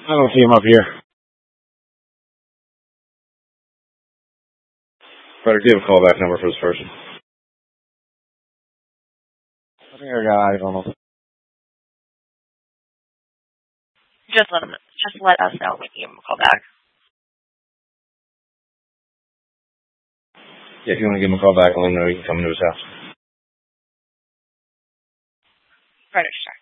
I don't see him up here. Better give a callback number for this person. I think I got eyes on him. Just let us know when you give him a call back. Yeah, if you want to give him a call back, let him know you can come into his house. Right, sure.